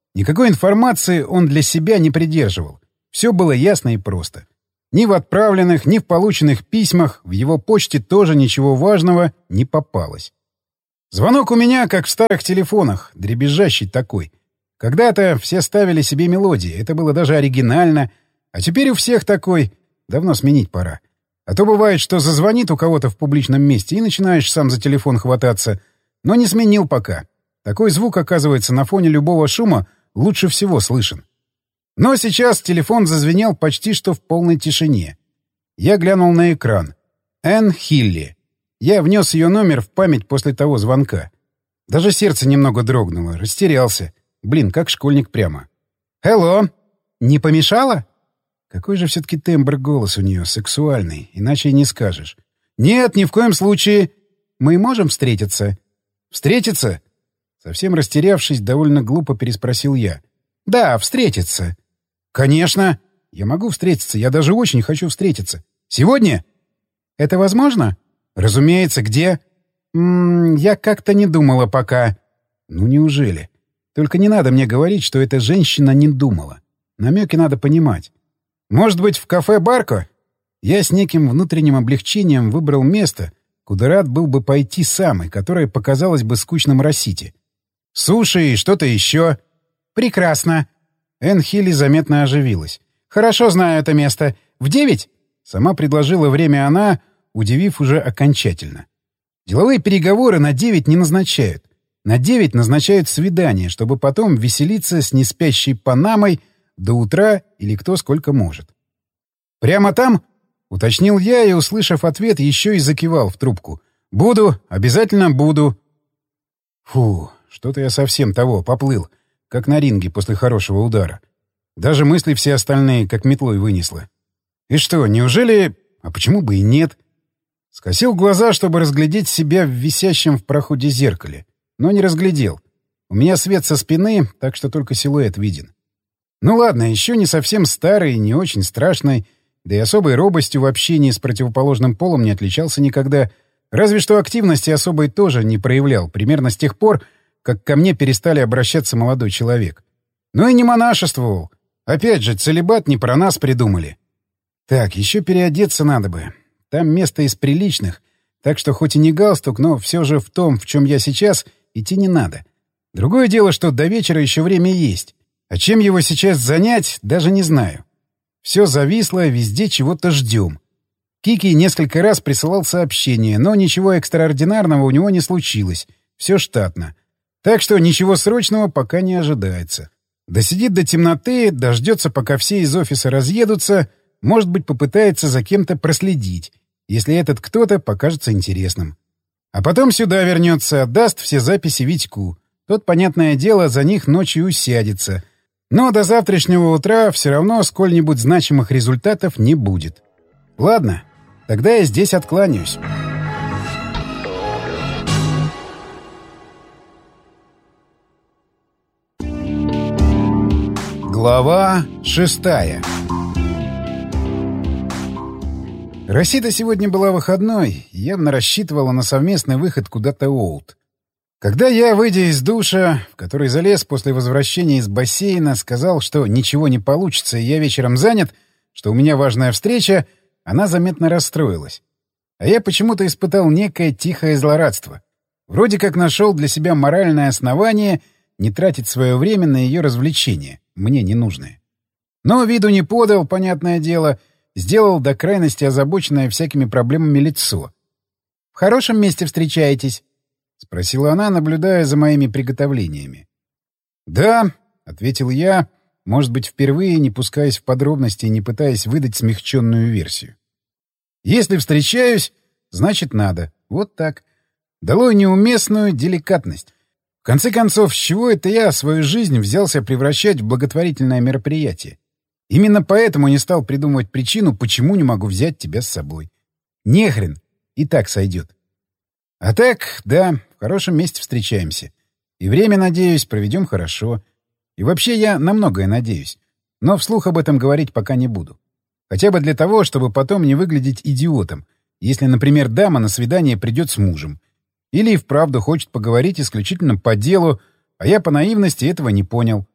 Никакой информации он для себя не придерживал. Все было ясно и просто. Ни в отправленных, ни в полученных письмах в его почте тоже ничего важного не попалось. Звонок у меня, как в старых телефонах, дребезжащий такой. Когда-то все ставили себе мелодии, это было даже оригинально, а теперь у всех такой. Давно сменить пора. А то бывает, что зазвонит у кого-то в публичном месте и начинаешь сам за телефон хвататься. Но не сменил пока. Такой звук, оказывается, на фоне любого шума лучше всего слышен. Но сейчас телефон зазвенел почти что в полной тишине. Я глянул на экран. Энн Хилли. Я внес ее номер в память после того звонка. Даже сердце немного дрогнуло, растерялся. Блин, как школьник прямо. «Hello! Не помешало?» Какой же все-таки тембр голос у нее, сексуальный, иначе и не скажешь. «Нет, ни в коем случае. Мы можем встретиться?» «Встретиться?» Совсем растерявшись, довольно глупо переспросил я. «Да, встретиться». «Конечно. Я могу встретиться, я даже очень хочу встретиться. Сегодня?» «Это возможно?» «Разумеется. Где?» Я как-то не думала пока». «Ну, неужели? Только не надо мне говорить, что эта женщина не думала. Намеки надо понимать. Может быть, в кафе «Барко»?» Я с неким внутренним облегчением выбрал место, куда рад был бы пойти сам, и которое показалось бы скучным Росите. «Суши и что-то еще». «Прекрасно». Энн Хилли заметно оживилась. «Хорошо знаю это место. В 9?» Сама предложила время она, удивив уже окончательно. Деловые переговоры на 9 не назначают. На 9 назначают свидание, чтобы потом веселиться с неспящей Панамой до утра или кто сколько может. «Прямо там?» — уточнил я и, услышав ответ, еще и закивал в трубку. «Буду, обязательно буду». Фу, что-то я совсем того, поплыл, как на ринге после хорошего удара. Даже мысли все остальные как метлой вынесло. И что, неужели... А почему бы и нет? Скосил глаза, чтобы разглядеть себя в висящем в проходе зеркале. Но не разглядел. У меня свет со спины, так что только силуэт виден. Ну ладно, еще не совсем старый, не очень страшный, да и особой робостью в общении с противоположным полом не отличался никогда. Разве что активности особой тоже не проявлял, примерно с тех пор, как ко мне перестали обращаться молодой человек. Ну и не монашествовал. Опять же, целибат не про нас придумали. Так, еще переодеться надо бы. Там место из приличных, так что хоть и не галстук, но все же в том, в чем я сейчас, идти не надо. Другое дело, что до вечера еще время есть. А чем его сейчас занять, даже не знаю. Все зависло, везде чего-то ждем. Кики несколько раз присылал сообщения, но ничего экстраординарного у него не случилось. Все штатно. Так что ничего срочного пока не ожидается. Досидит до темноты, дождется, пока все из офиса разъедутся, может быть, попытается за кем-то проследить, если этот кто-то покажется интересным. А потом сюда вернется, отдаст все записи Витьку. Тот, понятное дело, за них ночью усядется. Но до завтрашнего утра все равно сколь-нибудь значимых результатов не будет. Ладно, тогда я здесь откланяюсь. Глава 6. Росита сегодня была выходной и явно рассчитывала на совместный выход куда-то Оут. Когда я, выйдя из душа, в который залез после возвращения из бассейна, сказал, что ничего не получится и я вечером занят, что у меня важная встреча, она заметно расстроилась. А я почему-то испытал некое тихое злорадство. Вроде как нашел для себя моральное основание не тратить свое время на ее развлечения, мне ненужные. Но виду не подал, понятное дело, сделал до крайности озабоченное всякими проблемами лицо. — В хорошем месте встречаетесь? — спросила она, наблюдая за моими приготовлениями. — Да, — ответил я, может быть, впервые не пускаясь в подробности и не пытаясь выдать смягченную версию. — Если встречаюсь, значит надо. Вот так. Долой неуместную деликатность. В конце концов, с чего это я свою жизнь взялся превращать в благотворительное мероприятие? Именно поэтому не стал придумывать причину, почему не могу взять тебя с собой. Нехрен, и так сойдет. А так, да, в хорошем месте встречаемся. И время, надеюсь, проведем хорошо. И вообще я на многое надеюсь. Но вслух об этом говорить пока не буду. Хотя бы для того, чтобы потом не выглядеть идиотом, если, например, дама на свидание придет с мужем. Или и вправду хочет поговорить исключительно по делу, а я по наивности этого не понял.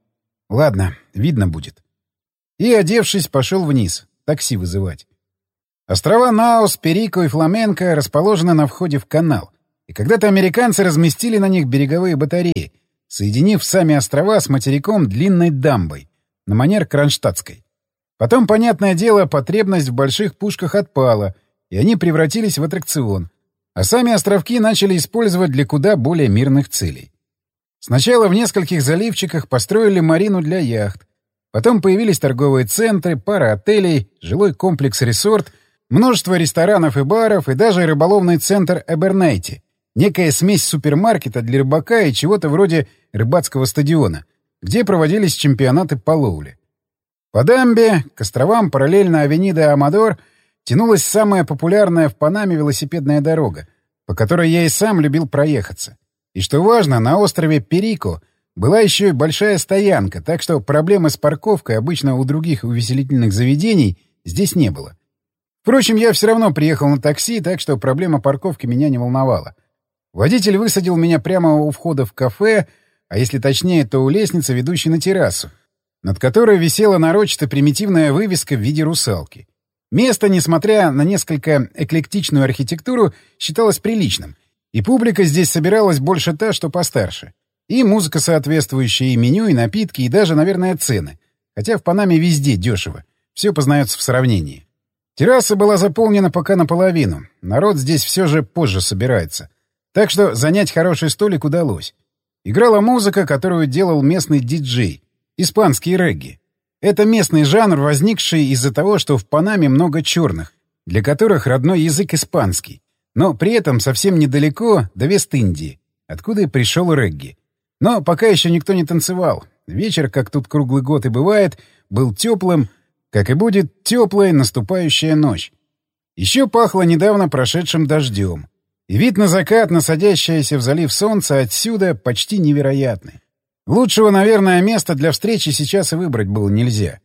Ладно, видно будет. И, одевшись, пошел вниз, такси вызывать. Острова Наус, Перико и Фламенко расположены на входе в канал, и когда-то американцы разместили на них береговые батареи, соединив сами острова с материком длинной дамбой, на манер кронштадтской. Потом, понятное дело, потребность в больших пушках отпала, и они превратились в аттракцион, а сами островки начали использовать для куда более мирных целей. Сначала в нескольких заливчиках построили марину для яхт, потом появились торговые центры, пара отелей, жилой комплекс-ресорт, множество ресторанов и баров и даже рыболовный центр Эбернейти, некая смесь супермаркета для рыбака и чего-то вроде рыбацкого стадиона, где проводились чемпионаты по ловле. По дамбе к островам параллельно авенида Амадор тянулась самая популярная в Панаме велосипедная дорога, по которой я и сам любил проехаться. И что важно, на острове Перико была еще и большая стоянка, так что проблемы с парковкой обычно у других увеселительных заведений здесь не было. Впрочем, я все равно приехал на такси, так что проблема парковки меня не волновала. Водитель высадил меня прямо у входа в кафе, а если точнее, то у лестницы, ведущей на террасу, над которой висела нарочито примитивная вывеска в виде русалки. Место, несмотря на несколько эклектичную архитектуру, считалось приличным, и публика здесь собиралась больше та, что постарше. И музыка соответствующая, и меню, и напитки, и даже, наверное, цены. Хотя в Панаме везде дешево. Все познается в сравнении. Терраса была заполнена пока наполовину. Народ здесь все же позже собирается. Так что занять хороший столик удалось. Играла музыка, которую делал местный диджей. Испанский регги. Это местный жанр, возникший из-за того, что в Панаме много черных, для которых родной язык испанский. Но при этом совсем недалеко до Вест-Индии, откуда и пришел регги. Но пока еще никто не танцевал. Вечер, как тут круглый год и бывает, был теплым, как и будет теплая наступающая ночь. Еще пахло недавно прошедшим дождем. И вид на закат, на садящееся в залив солнца отсюда почти невероятный. Лучшего, наверное, места для встречи сейчас и выбрать было нельзя.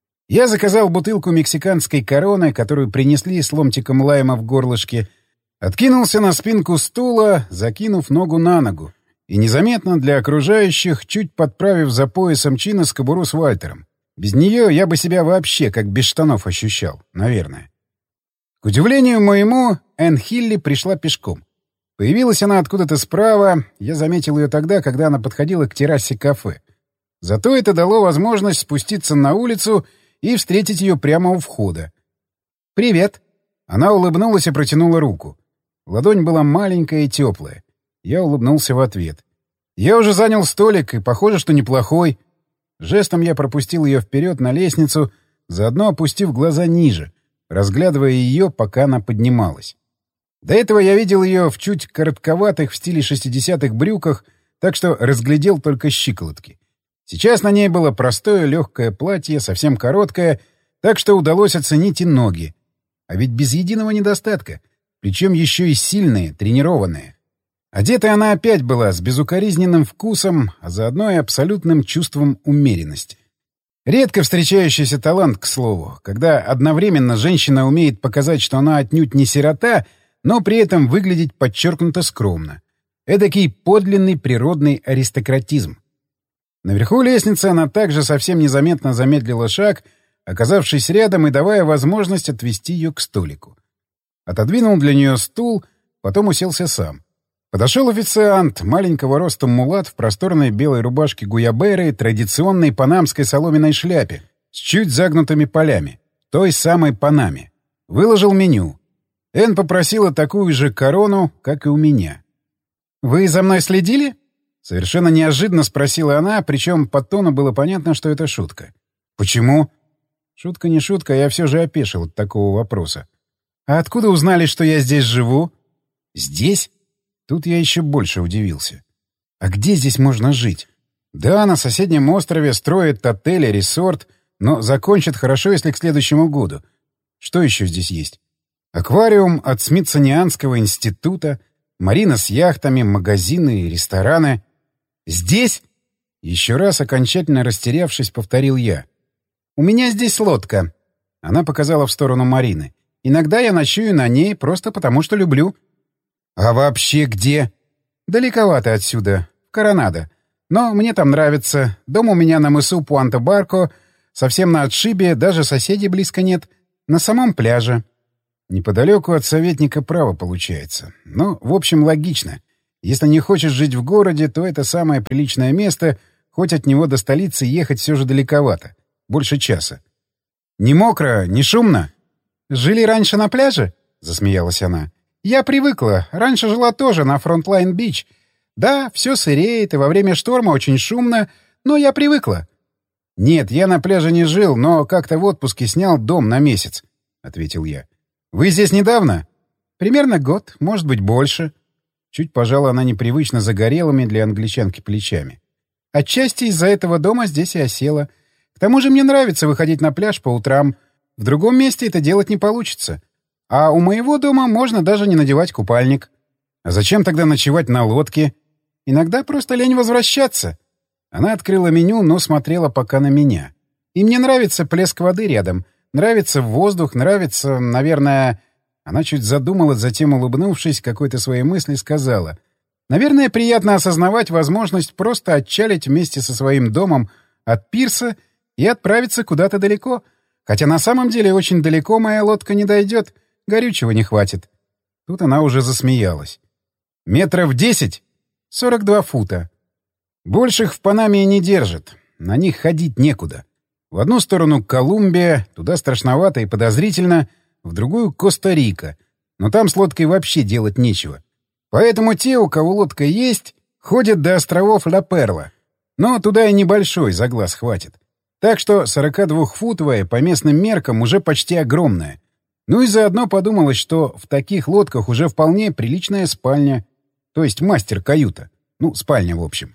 Я заказал бутылку мексиканской короны, которую принесли с ломтиком лайма в горлышке, откинулся на спинку стула, закинув ногу на ногу, и незаметно для окружающих, чуть подправив за поясом чина скобуру с Вальтером. Без нее я бы себя вообще как без штанов ощущал, наверное. К удивлению моему, Энн Хилли пришла пешком. Появилась она откуда-то справа, я заметил ее тогда, когда она подходила к террасе кафе. Зато это дало возможность спуститься на улицу и встретить ее прямо у входа. «Привет!» Она улыбнулась и протянула руку. Ладонь была маленькая и теплая. Я улыбнулся в ответ. «Я уже занял столик, и похоже, что неплохой». Жестом я пропустил ее вперед на лестницу, заодно опустив глаза ниже, разглядывая ее, пока она поднималась. До этого я видел ее в чуть коротковатых в стиле 60-х брюках, так что разглядел только щиколотки. Сейчас на ней было простое легкое платье, совсем короткое, так что удалось оценить и ноги. А ведь без единого недостатка, причем еще и сильные, тренированные. Одета она опять была с безукоризненным вкусом, а заодно и абсолютным чувством умеренности. Редко встречающийся талант, к слову, когда одновременно женщина умеет показать, что она отнюдь не сирота, но при этом выглядеть подчеркнуто скромно. Эдакий подлинный природный аристократизм. Наверху лестницы она также совсем незаметно замедлила шаг, оказавшись рядом и давая возможность отвести ее к столику. Отодвинул для нее стул, потом уселся сам. Подошел официант, маленького роста мулат в просторной белой рубашке гуяберы и традиционной панамской соломенной шляпе с чуть загнутыми полями, той самой Панаме. Выложил меню. Энн попросила такую же корону, как и у меня. «Вы за мной следили?» Совершенно неожиданно спросила она, причем по тону было понятно, что это шутка. «Почему?» Шутка не шутка, я все же опешил от такого вопроса. «А откуда узнали, что я здесь живу?» «Здесь?» Тут я еще больше удивился. «А где здесь можно жить?» «Да, на соседнем острове строят отель и ресорт, но закончат хорошо, если к следующему году. Что еще здесь есть? Аквариум от Смитсонианского института, марина с яхтами, магазины и рестораны. Здесь?» Еще раз, окончательно растерявшись, повторил я. «У меня здесь лодка». Она показала в сторону Марины. «Иногда я ночую на ней просто потому, что люблю». «А вообще где?» «Далековато отсюда, в Коронадо. Но мне там нравится. Дом у меня на мысу Пуанто-Барко, совсем на отшибе, даже соседей близко нет. На самом пляже. Неподалеку от советника право получается. Но, в общем, логично. Если не хочешь жить в городе, то это самое приличное место, хоть от него до столицы ехать все же далековато. Больше часа. Не мокро, не шумно? «Жили раньше на пляже?» — засмеялась она. «Я привыкла. Раньше жила тоже на Фронтлайн-Бич. Да, все сыреет, и во время шторма очень шумно, но я привыкла». «Нет, я на пляже не жил, но как-то в отпуске снял дом на месяц», — ответил я. «Вы здесь недавно?» «Примерно год, может быть, больше». Чуть пожала она непривычно загорелыми для англичанки плечами. «Отчасти из-за этого дома здесь и осела. К тому же мне нравится выходить на пляж по утрам. В другом месте это делать не получится. А у моего дома можно даже не надевать купальник». «А зачем тогда ночевать на лодке?» «Иногда просто лень возвращаться». Она открыла меню, но смотрела пока на меня. «И мне нравится плеск воды рядом. Нравится воздух, нравится, наверное...» Она чуть задумалась, затем, улыбнувшись какой-то своей мысли, сказала. «Наверное, приятно осознавать возможность просто отчалить вместе со своим домом от пирса и отправиться куда-то далеко. Хотя на самом деле очень далеко моя лодка не дойдет, горючего не хватит». Тут она уже засмеялась. «Метров 10? 42 фута. Больших в Панаме не держат. На них ходить некуда. В одну сторону Колумбия, туда страшновато и подозрительно, в другую — Коста-Рика. Но там с лодкой вообще делать нечего. Поэтому те, у кого лодка есть, ходят до островов Ла-Перла. Но туда и небольшой, за глаз хватит. Так что 42-футовая по местным меркам уже почти огромная. Ну и заодно подумалось, что в таких лодках уже вполне приличная спальня. То есть мастер-каюта. Ну, спальня, в общем.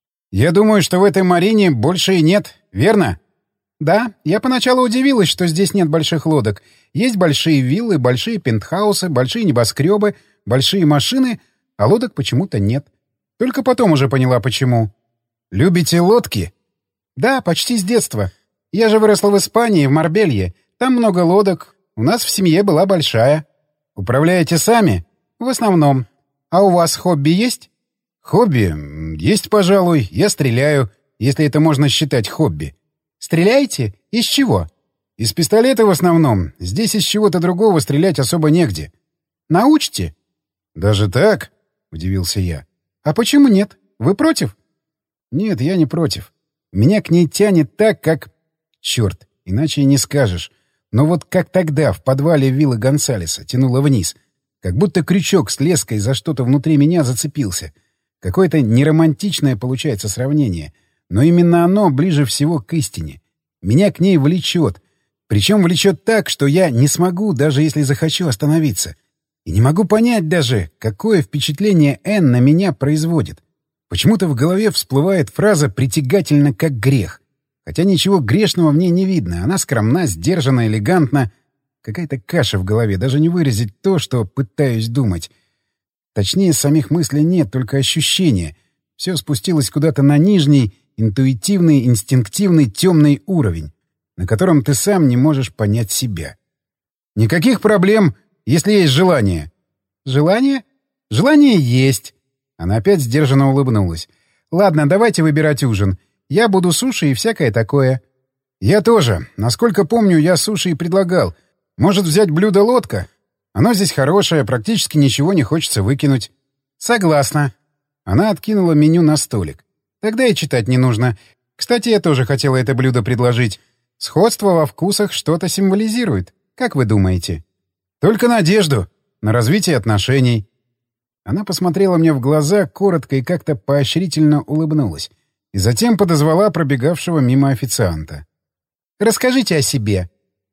«Я думаю, что в этой марине больше и нет, верно?» «Да, я поначалу удивилась, что здесь нет больших лодок. Есть большие виллы, большие пентхаусы, большие небоскребы, большие машины, а лодок почему-то нет. Только потом уже поняла, почему». «Любите лодки?» «Да, почти с детства. Я же выросла в Испании, в Марбелье. Там много лодок. У нас в семье была большая». «Управляете сами?» «В основном. А у вас хобби есть?» «Хобби? Есть, пожалуй. Я стреляю, если это можно считать хобби». «Стреляете? Из чего?» «Из пистолета в основном. Здесь из чего-то другого стрелять особо негде». «Научите?» «Даже так?» — удивился я. «А почему нет? Вы против?» «Нет, я не против. Меня к ней тянет так, как...» «Черт, иначе и не скажешь. Но вот как тогда в подвале виллы Гонсалеса тянуло вниз. Как будто крючок с леской за что-то внутри меня зацепился. Какое-то неромантичное получается сравнение. Но именно оно ближе всего к истине. Меня к ней влечет. Причем влечет так, что я не смогу, даже если захочу, остановиться. И не могу понять даже, какое впечатление Энн на меня производит. Почему-то в голове всплывает фраза «притягательно, как грех». Хотя ничего грешного в ней не видно. Она скромна, сдержана, элегантна. Какая-то каша в голове, даже не выразить то, что пытаюсь думать. Точнее, самих мыслей нет, только ощущения. Все спустилось куда-то на нижний, интуитивный, инстинктивный, темный уровень, на котором ты сам не можешь понять себя. Никаких проблем, если есть желание. Желание? Желание есть. Она опять сдержанно улыбнулась. Ладно, давайте выбирать ужин. Я буду суши и всякое такое. Я тоже. Насколько помню, я суши и предлагал. Может, взять блюдо лодка? Оно здесь хорошее, практически ничего не хочется выкинуть. Согласна. Она откинула меню на столик. Тогда и читать не нужно. Кстати, я тоже хотела это блюдо предложить. Сходство во вкусах что-то символизирует. Как вы думаете? Только надежду на развитие отношений. Она посмотрела мне в глаза, коротко и как-то поощрительно улыбнулась. И затем подозвала пробегавшего мимо официанта. «Расскажите о себе».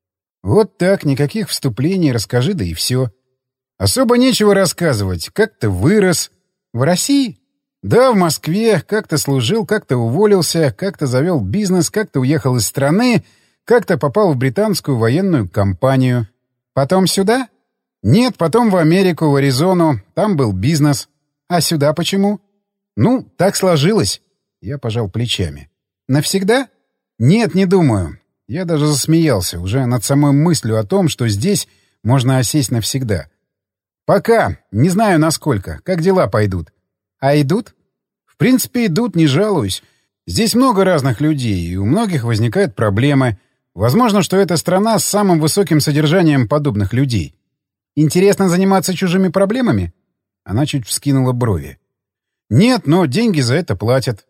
Вот так, никаких вступлений, расскажи, да и все. Особо нечего рассказывать. Как-то вырос. В России? Да, в Москве. Как-то служил, как-то уволился, как-то завел бизнес, как-то уехал из страны, как-то попал в британскую военную компанию. Потом сюда? Нет, потом в Америку, в Аризону. Там был бизнес. А сюда почему? Ну, так сложилось. Я пожал плечами. Навсегда? Нет, не думаю. Я даже засмеялся, уже над самой мыслью о том, что здесь можно осесть навсегда. Пока. Не знаю, насколько. Как дела пойдут. А идут? В принципе, идут, не жалуюсь. Здесь много разных людей, и у многих возникают проблемы. Возможно, что это страна с самым высоким содержанием подобных людей. Интересно заниматься чужими проблемами? Она чуть вскинула брови. Нет, но деньги за это платят.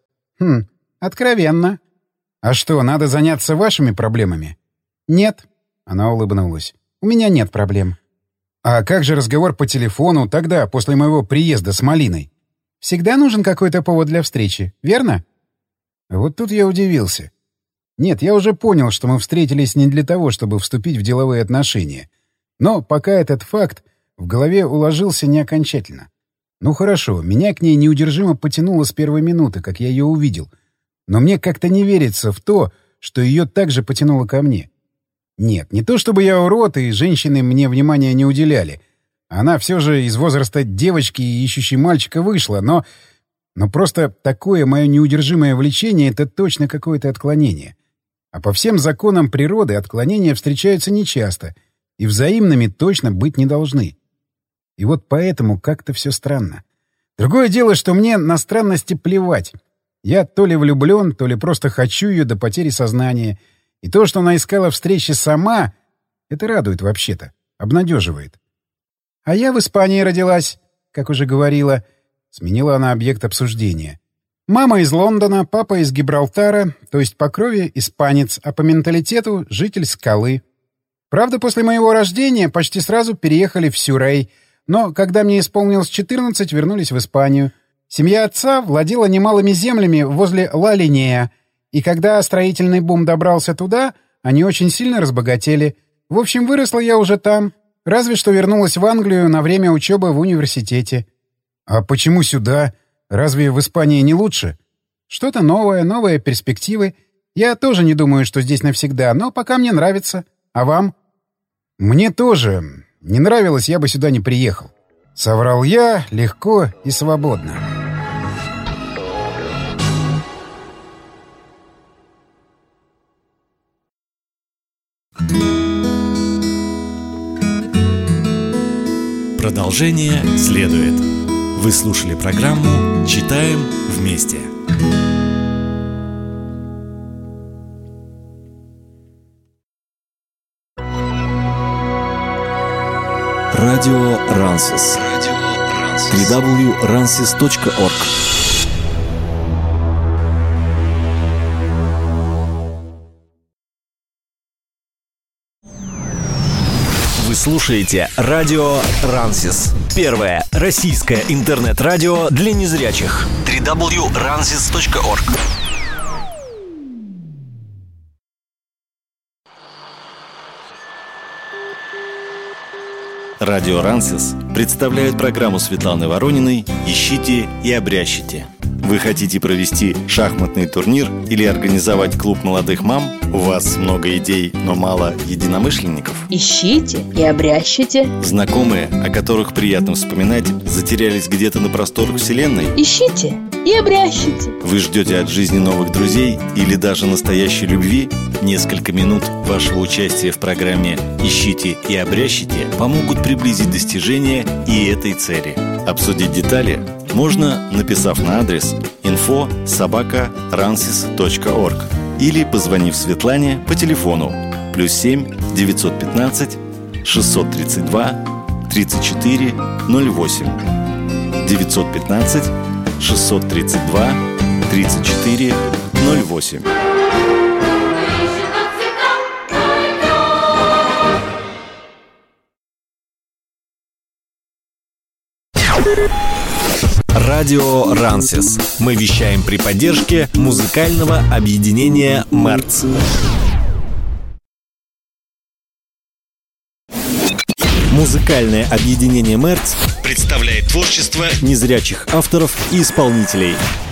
Откровенно. А что, надо заняться вашими проблемами? Нет. Она улыбнулась. У меня нет проблем. А как же разговор по телефону тогда, после моего приезда с малиной? Всегда нужен какой-то повод для встречи, верно? Вот тут я удивился. Нет, я уже понял, что мы встретились не для того, чтобы вступить в деловые отношения. Но пока этот факт в голове уложился не окончательно. Ну хорошо, меня к ней неудержимо потянуло с первой минуты, как я ее увидел. Но мне как-то не верится в то, что ее также потянуло ко мне. Нет, не то чтобы я урод, и женщины мне внимания не уделяли. Она все же из возраста девочки, ищущей мальчика, вышла, но просто такое мое неудержимое влечение — это точно какое-то отклонение. А по всем законам природы отклонения встречаются нечасто и взаимными точно быть не должны. И вот поэтому как-то все странно. Другое дело, что мне на странности плевать. Я то ли влюблен, то ли просто хочу ее до потери сознания. И то, что она искала встречи сама, это радует вообще-то, обнадеживает. А я в Испании родилась, как уже говорила. Сменила она объект обсуждения. Мама из Лондона, папа из Гибралтара, то есть по крови испанец, а по менталитету житель Скалы. Правда, после моего рождения почти сразу переехали в Сюрей, но когда мне исполнилось 14, вернулись в Испанию. Семья отца владела немалыми землями возле Ла-Линея, и когда строительный бум добрался туда, они очень сильно разбогатели. В общем, выросла я уже там, разве что вернулась в Англию на время учебы в университете. А почему сюда? Разве в Испании не лучше? Что-то новое, новые перспективы. Я тоже не думаю, что здесь навсегда, но пока мне нравится. А вам? Мне тоже. Не нравилось, я бы сюда не приехал. Соврал я легко и свободно. Продолжение следует. Вы слушали программу «Читаем вместе». Радио Рансис. www.ransis.org. Вы слушаете радио Рансис. Первое российское интернет-радио для незрячих. www.ransis.org. Радио Рансис представляет программу Светланы Ворониной «Ищите и обрящите». Вы хотите провести шахматный турнир или организовать клуб молодых мам? У вас много идей, но мало единомышленников? Ищите и обрящите. Знакомые, о которых приятно вспоминать, затерялись где-то на просторах вселенной? Ищите и обрящите. Вы ждете от жизни новых друзей или даже настоящей любви? Несколько минут вашего участия в программе «Ищите и обрящите» помогут приблизить достижение и этой цели. Обсудить детали можно, написав на адрес info@ransis.org или позвонив Светлане по телефону +7 915 632 34 08 915 632 34 08. Радио Рансис. Мы вещаем при поддержке музыкального объединения «Мерц». Музыкальное объединение «Мерц» представляет творчество незрячих авторов и исполнителей.